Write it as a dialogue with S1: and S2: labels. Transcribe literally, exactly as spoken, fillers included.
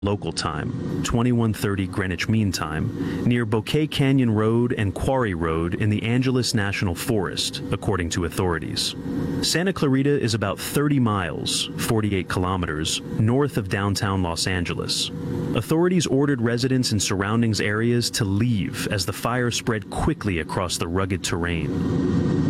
S1: local time, twenty-one thirty Greenwich Mean Time, near Bouquet Canyon Road and Quarry Road in the Angeles National Forest, according to authorities. Santa Clarita is about thirty miles, forty-eight kilometers, north of downtown Los Angeles. Authorities ordered residents in surrounding areas to leave as the fire spread quickly across the rugged terrain.